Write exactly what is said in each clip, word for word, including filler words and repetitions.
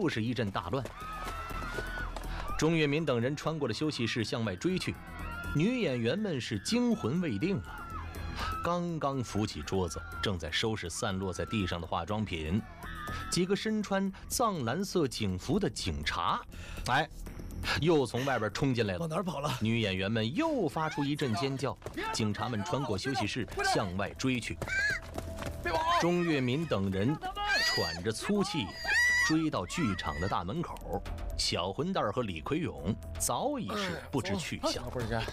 又是一阵大乱。钟跃民等人穿过了休息室向外追去，女演员们是惊魂未定啊！刚刚扶起桌子，正在收拾散落在地上的化妆品，几个身穿藏蓝色警服的警察，哎，又从外边冲进来了。 往哪儿跑了？ 女演员们又发出一阵尖叫，警察们穿过休息室向外追去。钟跃民等人喘着粗气追到剧场的大门口，小混蛋和李奎勇早已是不知去向。 回家。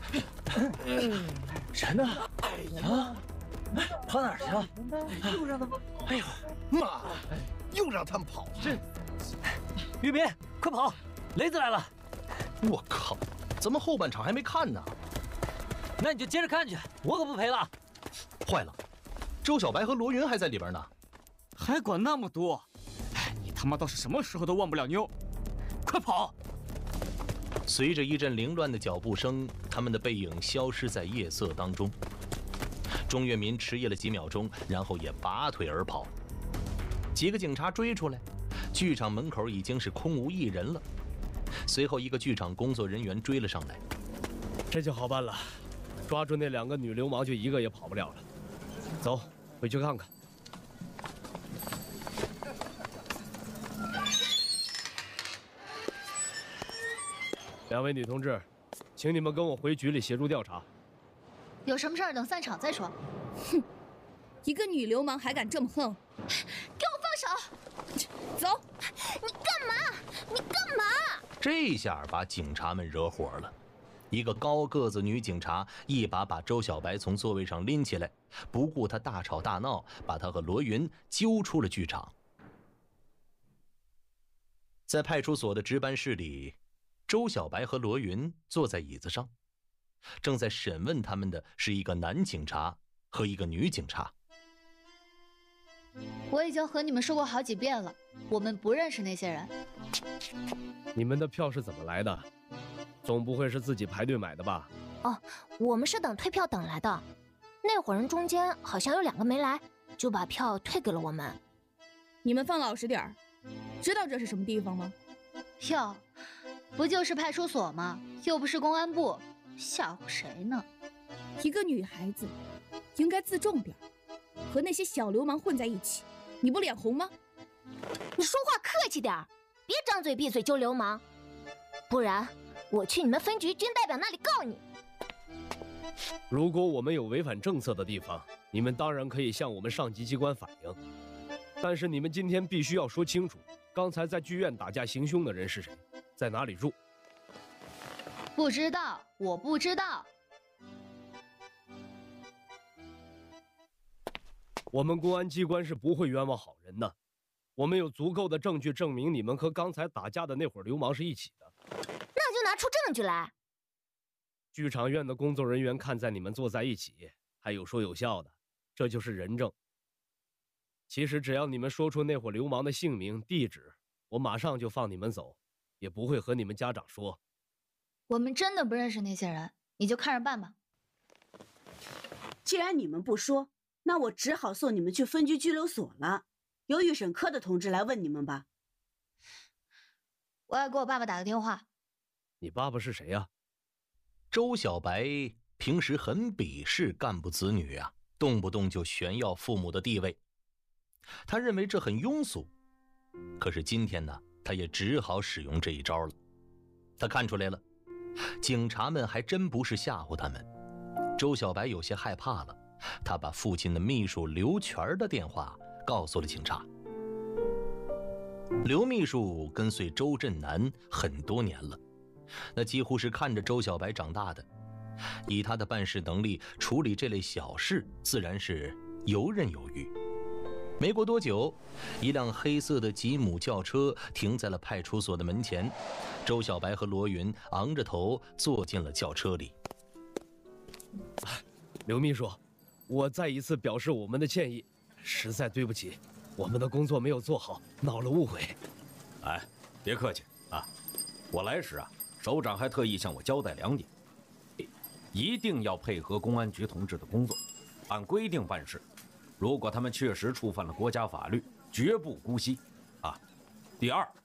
人呢？啊，跑哪儿去了？ 又让他们……哎呦，妈！又让他们跑了。 这，玉民，快跑！雷子来了！ 我靠，怎么后半场还没看呢？ 那你就接着看去，我可不陪了。 坏了，周小白和罗云还在里边呢。 还管那么多？哎，你他妈倒是什么时候都忘不了妞！快跑！ 随着一阵凌乱的脚步声，他们的背影消失在夜色当中。钟跃民迟疑了几秒钟，然后也拔腿而跑。几个警察追出来，剧场门口已经是空无一人了。随后，一个剧场工作人员追了上来。 这就好办了，抓住那两个女流氓，就一个也跑不了了。走，回去看看。两位女同志，请你们跟我回局里协助调查。 有什么事儿等散场再说。 哼，一个女流氓还敢这么横！ 给我放手！ 走！ 你干嘛？你干嘛？ 这下把警察们惹火了。一个高个子女警察一把把周小白从座位上拎起来，不顾他大吵大闹，把他和罗云揪出了剧场。在派出所的值班室里，周小白和罗云坐在椅子上，正在审问他们的是一个男警察和一个女警察。 我已经和你们说过好几遍了，我们不认识那些人。 你们的票是怎么来的？总不会是自己排队买的吧？ 哦，我们是等退票等来的。那伙人中间好像有两个没来，就把票退给了我们。 你们放老实点儿，知道这是什么地方吗？ 哟，不就是派出所吗？又不是公安部，吓唬谁呢？ 一个女孩子应该自重点，和那些小流氓混在一起，你不脸红吗？ 你说话客气点儿，别张嘴闭嘴就流氓，不然我去你们分局军代表那里告你。 如果我们有违反政策的地方，你们当然可以向我们上级机关反映，但是你们今天必须要说清楚，刚才在剧院打架行凶的人是谁，在哪里住？ 不知道，我不知道。 我们公安机关是不会冤枉好人的，我们有足够的证据证明你们和刚才打架的那伙流氓是一起的。 那就拿出证据来。 剧场院的工作人员看在你们坐在一起，还有说有笑的，这就是人证。其实只要你们说出那伙流氓的姓名、地址，我马上就放你们走，也不会和你们家长说。 我们真的不认识那些人，你就看着办吧。 既然你们不说，那我只好送你们去分局拘留所了。有预审科的同志来问你们吧。 我要给我爸爸打个电话。 你爸爸是谁呀？ 周小白平时很鄙视干部子女啊，动不动就炫耀父母的地位，他认为这很庸俗。可是今天呢，他也只好使用这一招了。他看出来了，警察们还真不是吓唬他们。周小白有些害怕了，他把父亲的秘书刘全的电话告诉了警察。刘秘书跟随周震南很多年了，那几乎是看着周小白长大的，以他的办事能力，处理这类小事自然是游刃有余。没过多久，一辆黑色的吉姆轿车停在了派出所的门前，周小白和罗云昂着头坐进了轿车里。 刘秘书，我再一次表示我们的歉意，实在对不起，我们的工作没有做好，闹了误会。 哎，别客气啊，我来时啊，首长还特意向我交代两点：一定要配合公安局同志的工作，按规定办事。如果他们确实触犯了国家法律，绝不姑息啊。第二，